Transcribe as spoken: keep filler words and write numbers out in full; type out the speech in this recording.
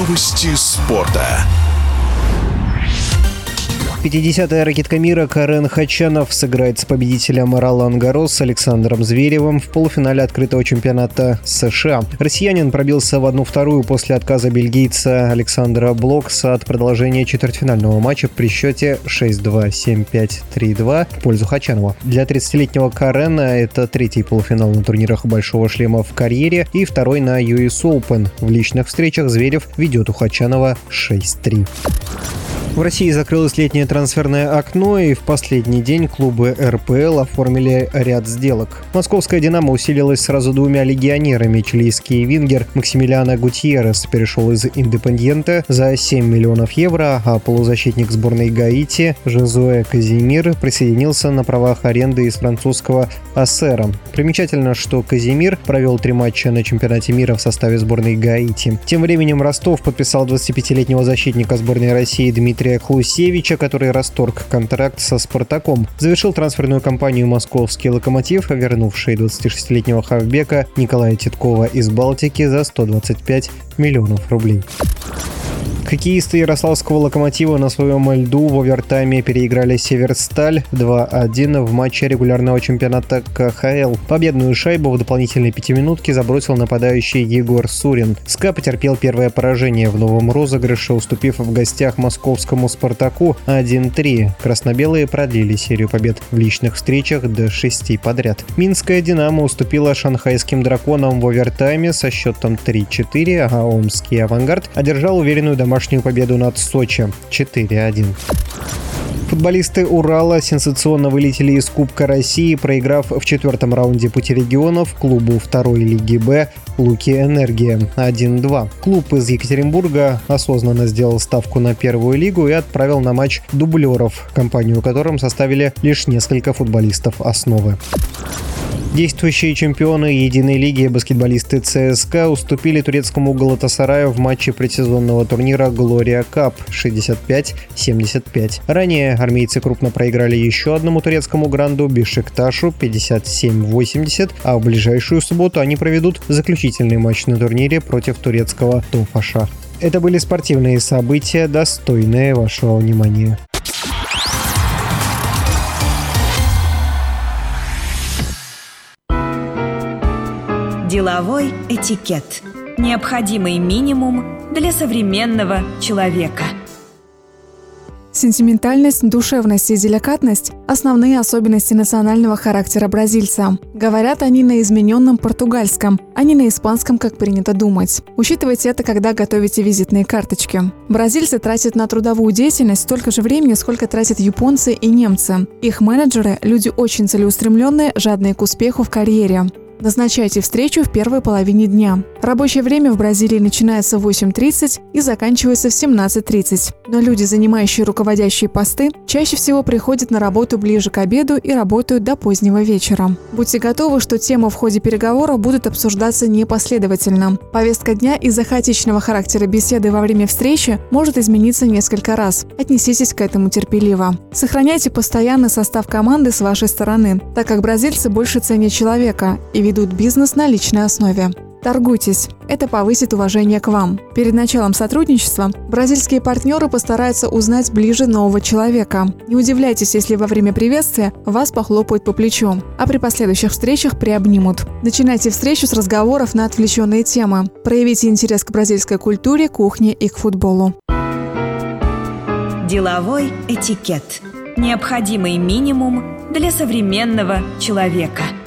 Новости спорта. пятидесятая ракетка мира Карен Хачанов сыграет с победителем Ролан-Гаррос Александром Зверевым в полуфинале открытого чемпионата США. Россиянин пробился в одну-вторую после отказа бельгийца Александра Блокса от продолжения четвертьфинального матча при счете шесть-два, семь-пять, три-два в пользу Хачанова. Для тридцатилетнего Карена это третий полуфинал на турнирах «Большого шлема» в карьере и второй на ю эс Open. В личных встречах Зверев ведет у Хачанова шесть-три. В России закрылось летнее трансферное окно, и в последний день клубы эр пэ эл оформили ряд сделок. Московская «Динамо» усилилась сразу двумя легионерами. Чилийский вингер Максимилиано Гутьеррес перешел из «Индепендьенте» за семь миллионов евро, а полузащитник сборной Гаити Жозуэ Казимир присоединился на правах аренды из французского «Ассера». Примечательно, что Казимир провел три матча на чемпионате мира в составе сборной Гаити. Тем временем Ростов подписал двадцатипятилетнего защитника сборной России Дмитрия Хлусевича, который расторг контракт со «Спартаком». Завершил трансферную кампанию московский «Локомотив», вернувший двадцатишестилетнего хавбека Николая Титкова из Балтики за сто двадцать пять миллионов рублей. Хоккеисты ярославского «Локомотива» на своем льду в овертайме переиграли «Северсталь» два-один в матче регулярного чемпионата ка ха эл. Победную шайбу в дополнительной пятиминутке забросил нападающий Егор Сурин. СКА потерпел первое поражение в новом розыгрыше, уступив в гостях московскому «Спартаку» один-три. Красно-белые продлили серию побед в личных встречах до шести подряд. Минская «Динамо» уступила шанхайским «Драконам» в овертайме со счетом три-четыре, а омский «Авангард» одержал уверенную домашнюю Домашнюю победу над Сочи четыре-один. Футболисты «Урала» сенсационно вылетели из Кубка России, проиграв в четвертом раунде Пути регионов клубу второй лиги Б «Луки Энергия» один-два. Клуб из Екатеринбурга осознанно сделал ставку на первую лигу и отправил на матч дублеров, компанию которым составили лишь несколько футболистов основы. Действующие чемпионы единой лиги баскетболисты цэ эс ка уступили турецкому «Галатасараю» в матче предсезонного турнира «Глория Кап» шестьдесят пять семьдесят пять. Ранее армейцы крупно проиграли еще одному турецкому гранду «Бешикташу» пятьдесят семь восемьдесят, а в ближайшую субботу они проведут заключительный матч на турнире против турецкого «Тофаша». Это были спортивные события, достойные вашего внимания. Деловой этикет. Необходимый минимум для современного человека. Сентиментальность, душевность и деликатность – основные особенности национального характера бразильца. Говорят они на измененном португальском, а не на испанском, как принято думать. Учитывайте это, когда готовите визитные карточки. Бразильцы тратят на трудовую деятельность столько же времени, сколько тратят японцы и немцы. Их менеджеры – люди очень целеустремленные, жадные к успеху в карьере. Назначайте встречу в первой половине дня. Рабочее время в Бразилии начинается в восемь тридцать и заканчивается в семнадцать тридцать. Но люди, занимающие руководящие посты, чаще всего приходят на работу ближе к обеду и работают до позднего вечера. Будьте готовы, что темы в ходе переговоров будут обсуждаться непоследовательно. Повестка дня из-за хаотичного характера беседы во время встречи может измениться несколько раз. Отнеситесь к этому терпеливо. Сохраняйте постоянный состав команды с вашей стороны, так как бразильцы больше ценят человека и ведут бизнес на личной основе. Торгуйтесь. Это повысит уважение к вам. Перед началом сотрудничества бразильские партнеры постараются узнать ближе нового человека. Не удивляйтесь, если во время приветствия вас похлопают по плечу, а при последующих встречах приобнимут. Начинайте встречу с разговоров на отвлеченные темы. Проявите интерес к бразильской культуре, кухне и к футболу. Деловой этикет. Необходимый минимум для современного человека.